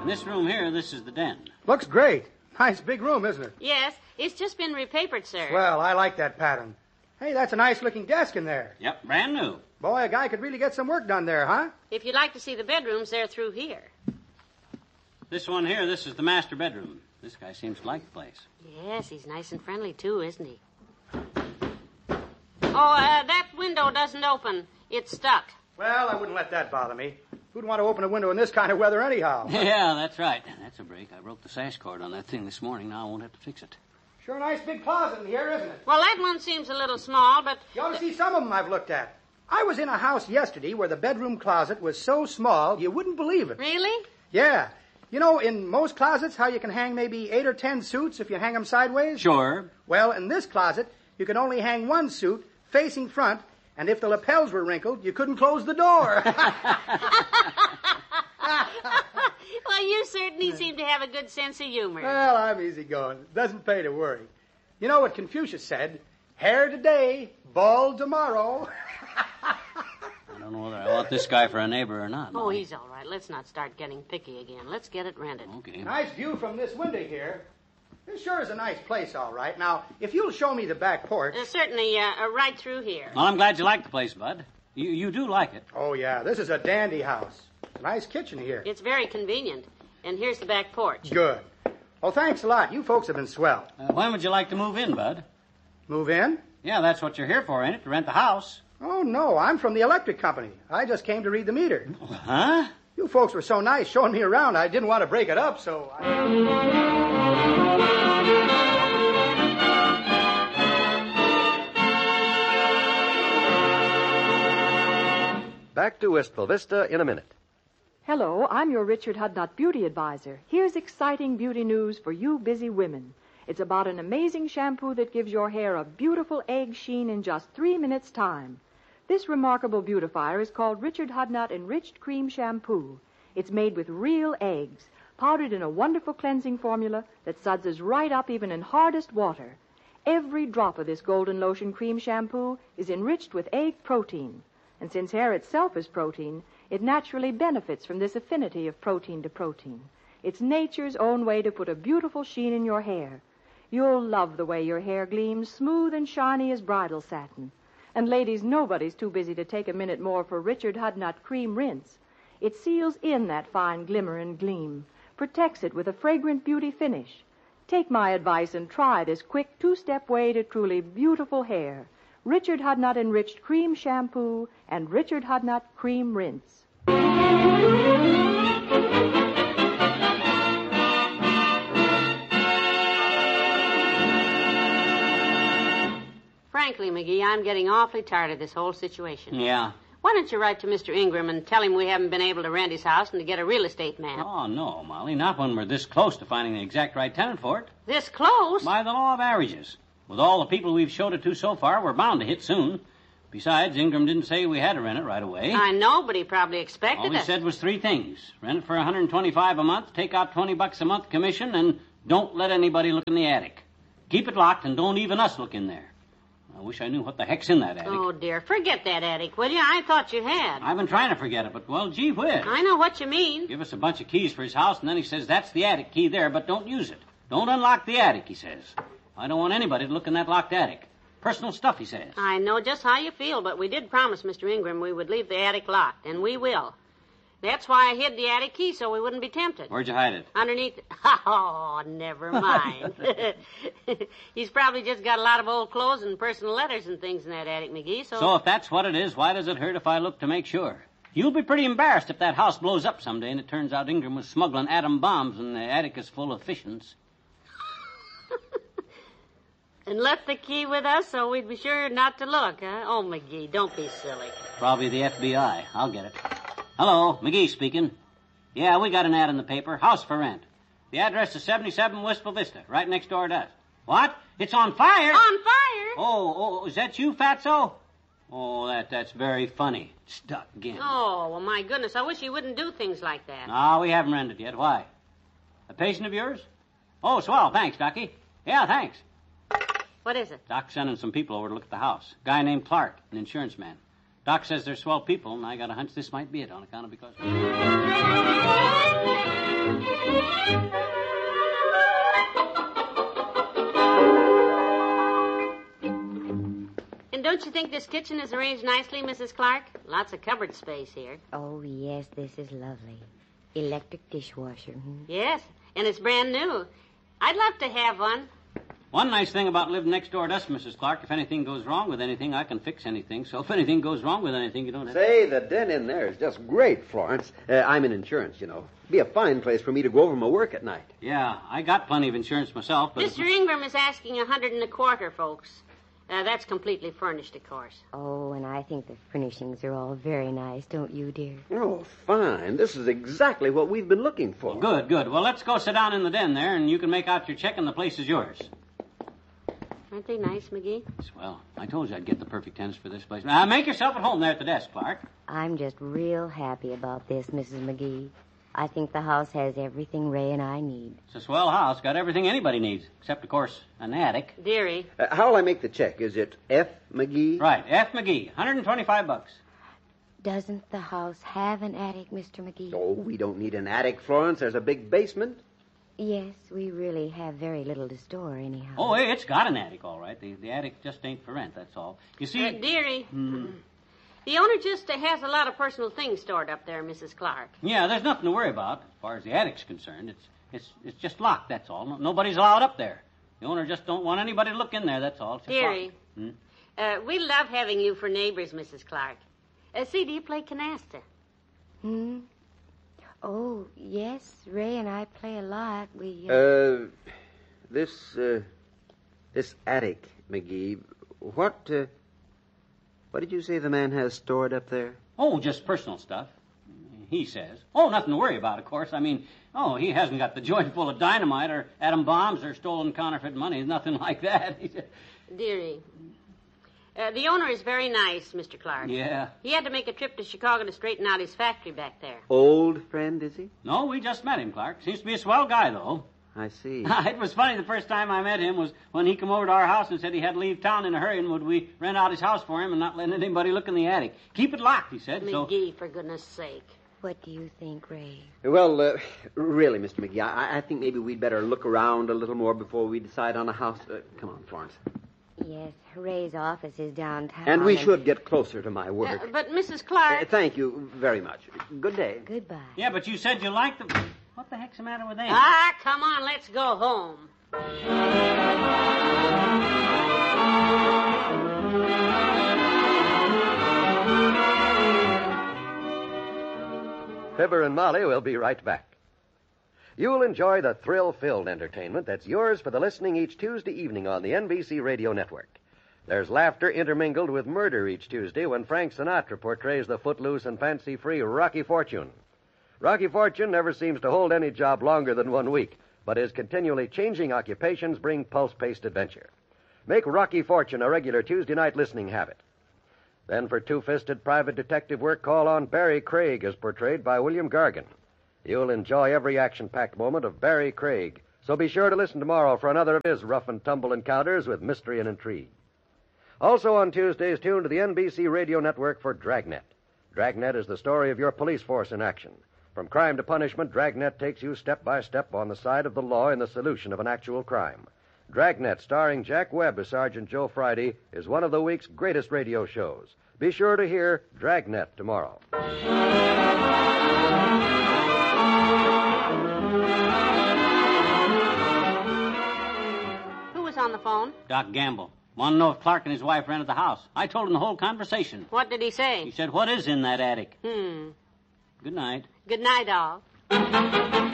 In this room here, this is the den. Looks great. Nice big room, isn't it? Yes, it's just been repapered, sir. Well, I like that pattern. Hey, that's a nice-looking desk in there. Yep, brand new. Boy, a guy could really get some work done there, huh? If you'd like to see the bedrooms, they're through here. This one here, this is the master bedroom. This guy seems to like the place. Yes, he's nice and friendly, too, isn't he? Oh, that window doesn't open. It's stuck. Well, I wouldn't let that bother me. Who'd want to open a window in this kind of weather anyhow? Yeah, that's right. That's a break. I broke the sash cord on that thing this morning. Now I won't have to fix it. Sure a nice big closet in here, isn't it? Well, that one seems a little small, but... You ought to see some of them I've looked at. I was in a house yesterday where the bedroom closet was so small you wouldn't believe it. Really? Yeah. You know, in most closets, how you can hang maybe 8 or 10 suits if you hang them sideways? Sure. Well, in this closet, you can only hang one suit facing front, and if the lapels were wrinkled, you couldn't close the door. Well, you certainly seem to have a good sense of humor. Well, I'm easygoing. It doesn't pay to worry. You know what Confucius said? Hair today, bald tomorrow. I don't know whether I want this guy for a neighbor or not. Oh, he's all right. Let's not start getting picky again. Let's get it rented. Okay. Nice view from this window here. This sure is a nice place, all right. Now, if you'll show me the back porch... Certainly, right through here. Well, I'm glad you like the place, Bud. You do like it. Oh, yeah, this is a dandy house. Nice kitchen here. It's very convenient. And here's the back porch. Good. Oh, thanks a lot. You folks have been swell. When would you like to move in, Bud? Move in? Yeah, that's what you're here for, ain't it? To rent the house. Oh, no, I'm from the electric company. I just came to read the meter. Huh? You folks were so nice showing me around, I didn't want to break it up, so... Back to Wistful Vista in a minute. Hello, I'm your Richard Hudnut beauty advisor. Here's exciting beauty news for you busy women. It's about an amazing shampoo that gives your hair a beautiful egg sheen in just 3 minutes' time. This remarkable beautifier is called Richard Hudnut Enriched Cream Shampoo. It's made with real eggs, powdered in a wonderful cleansing formula that suds right up even in hardest water. Every drop of this golden lotion cream shampoo is enriched with egg protein. And since hair itself is protein, it naturally benefits from this affinity of protein to protein. It's nature's own way to put a beautiful sheen in your hair. You'll love the way your hair gleams smooth and shiny as bridal satin. And ladies, nobody's too busy to take a minute more for Richard Hudnut Cream Rinse. It seals in that fine glimmer and gleam, protects it with a fragrant beauty finish. Take my advice and try this quick 2-step way to truly beautiful hair. Richard Hudnut Enriched Cream Shampoo and Richard Hudnut Cream Rinse. Frankly, McGee, I'm getting awfully tired of this whole situation. Yeah. Why don't you write to Mr. Ingram and tell him we haven't been able to rent his house and to get a real estate man? Oh, no, Molly. Not when we're this close to finding the exact right tenant for it. This close? By the law of averages. With all the people we've showed it to so far, we're bound to hit soon. Besides, Ingram didn't say we had to rent it right away. I know, but he probably expected All he us. said was 3 things. Rent it for $125 a month, take out $20 a month commission, and don't let anybody look in the attic. Keep it locked and don't even us look in there. I wish I knew what the heck's in that attic. Oh, dear. Forget that attic, will you? I thought you had. I've been trying to forget it, but, well, gee whiz. I know what you mean. Give us a bunch of keys for his house, and then he says, that's the attic key there, but don't use it. Don't unlock the attic, he says. I don't want anybody to look in that locked attic. Personal stuff, he says. I know just how you feel, but we did promise Mr. Ingram we would leave the attic locked, and we will. That's why I hid the attic key so we wouldn't be tempted. Where'd you hide it? Underneath... Oh, never mind. He's probably just got a lot of old clothes and personal letters and things in that attic, McGee, so... So if that's what it is, why does it hurt if I look to make sure? You'll be pretty embarrassed if that house blows up someday and it turns out Ingram was smuggling atom bombs and the attic is full of fissions. And left the key with us so we'd be sure not to look, huh? Oh, McGee, don't be silly. Probably the FBI. I'll get it. Hello, McGee speaking. Yeah, we got an ad in the paper. House for rent. The address is 77 Wistful Vista, right next door to us. What? It's on fire? On fire? Oh, is that you, Fatso? Oh, that's very funny. Stuck again. Oh, well, my goodness, I wish you wouldn't do things like that. No, we haven't rented yet. Why? A patient of yours? Oh, swell. Thanks, Docky. Yeah, thanks. What is it? Doc's sending some people over to look at the house. Guy named Clark, an insurance man. Doc says they're swell people, and I got a hunch this might be it on account of because... Don't you think this kitchen is arranged nicely, Mrs. Clark? Lots of cupboard space here. Oh, yes, this is lovely. Electric dishwasher. Yes, and it's brand new. I'd love to have one. One nice thing about living next door to us, Mrs. Clark, if anything goes wrong with anything, I can fix anything. So if anything goes wrong with anything, you don't have to... Say, the den in there is just great, Florence. I'm in insurance, you know. Be a fine place for me to go over my work at night. Yeah, I got plenty of insurance myself, but... Mr. Ingram is asking $125, folks. That's completely furnished, of course. Oh, and I think the furnishings are all very nice, don't you, dear? Oh, fine. This is exactly what we've been looking for. Well, good, good. Well, let's go sit down in the den there, and you can make out your check, and the place is yours. Aren't they nice, McGee? Well, I told you I'd get the perfect tenants for this place. Make yourself at home there at the desk, Clark. I'm just real happy about this, Mrs. McGee. I think the house has everything Ray and I need. It's a swell house. Got everything anybody needs, except, of course, an attic. Dearie. How'll I make the check? Is it F. McGee? Right, F. McGee, $125. Doesn't the house have an attic, Mr. McGee? Oh, we don't need an attic, Florence. There's a big basement. Yes, we really have very little to store, anyhow. Oh, hey, it's got an attic, all right. The attic just ain't for rent, that's all. You see... Dearie, the owner just has a lot of personal things stored up there, Mrs. Clark. Yeah, there's nothing to worry about as far as the attic's concerned. It's just locked, that's all. Nobody's allowed up there. The owner just don't want anybody to look in there, that's all. It's just Dearie, locked. We love having you for neighbors, Mrs. Clark. See, do you play canasta? Oh, yes, Ray and I play a lot. This attic, McGee, what did you say the man has stored up there? Oh, just personal stuff, he says. Oh, nothing to worry about, of course. I mean, he hasn't got the joint full of dynamite or atom bombs or stolen counterfeit money. Nothing like that. Dearie, the owner is very nice, Mr. Clark. Yeah. He had to make a trip to Chicago to straighten out his factory back there. Old friend, is he? No, we just met him, Clark. Seems to be a swell guy, though. I see. It was funny, the first time I met him was when he come over to our house and said he had to leave town in a hurry and would we rent out his house for him and not let anybody look in the attic. Keep it locked, he said. McGee, for goodness sake. What do you think, Ray? Well, really, Mr. McGee, I think maybe we'd better look around a little more before we decide on a house. Come on, Florence. Yes, Ray's office is downtown. And we should get closer to my work. But, Mrs. Clark... Thank you very much. Good day. Goodbye. Yeah, but you said you liked the... What the heck's the matter with them? Come on, let's go home. Fibber and Molly will be right back. You'll enjoy the thrill-filled entertainment that's yours for the listening each Tuesday evening on the NBC Radio Network. There's laughter intermingled with murder each Tuesday when Frank Sinatra portrays the footloose and fancy-free Rocky Fortune. Rocky Fortune never seems to hold any job longer than 1 week, but his continually changing occupations bring pulse-paced adventure. Make Rocky Fortune a regular Tuesday night listening habit. Then for two-fisted private detective work, call on Barry Craig as portrayed by William Gargan. You'll enjoy every action-packed moment of Barry Craig, so be sure to listen tomorrow for another of his rough-and-tumble encounters with mystery and intrigue. Also on Tuesdays, tune to the NBC Radio Network for Dragnet. Dragnet is the story of your police force in action. From crime to punishment, Dragnet takes you step by step on the side of the law in the solution of an actual crime. Dragnet, starring Jack Webb as Sergeant Joe Friday, is one of the week's greatest radio shows. Be sure to hear Dragnet tomorrow. Who was on the phone? Doc Gamble. Want to know if Clark and his wife rented the house. I told him the whole conversation. What did he say? He said, what is in that attic? Good night. Good night, all.